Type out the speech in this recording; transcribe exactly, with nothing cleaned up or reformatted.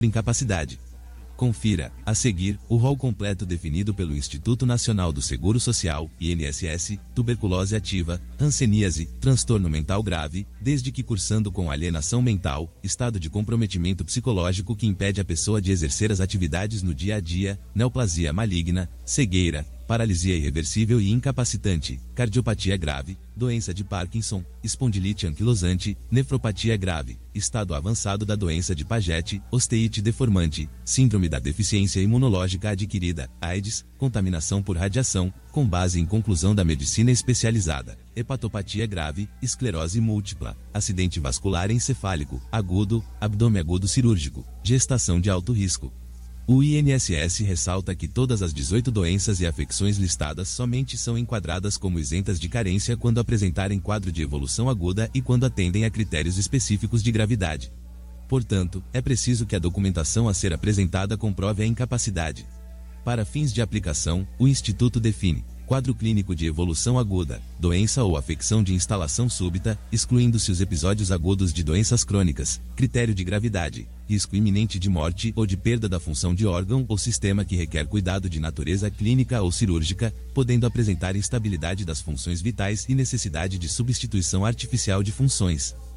incapacidade. Confira, a seguir, o rol completo definido pelo Instituto Nacional do Seguro Social, I N S S, tuberculose ativa, hanseníase, transtorno mental grave, desde que cursando com alienação mental, estado de comprometimento psicológico que impede a pessoa de exercer as atividades no dia a dia, neoplasia maligna, cegueira, paralisia irreversível e incapacitante, cardiopatia grave, doença de Parkinson, espondilite anquilosante, nefropatia grave, estado avançado da doença de Paget, osteite deformante, síndrome da deficiência imunológica adquirida, AIDS, contaminação por radiação, com base em conclusão da medicina especializada, hepatopatia grave, esclerose múltipla, acidente vascular encefálico, agudo, abdômen agudo cirúrgico, gestação de alto risco. O I N S S ressalta que todas as dezoito doenças e afecções listadas somente são enquadradas como isentas de carência quando apresentarem quadro de evolução aguda e quando atendem a critérios específicos de gravidade. Portanto, é preciso que a documentação a ser apresentada comprove a incapacidade. Para fins de aplicação, o Instituto define quadro clínico de evolução aguda, doença ou afecção de instalação súbita, excluindo-se os episódios agudos de doenças crônicas, critério de gravidade, risco iminente de morte ou de perda da função de órgão ou sistema que requer cuidado de natureza clínica ou cirúrgica, podendo apresentar instabilidade das funções vitais e necessidade de substituição artificial de funções.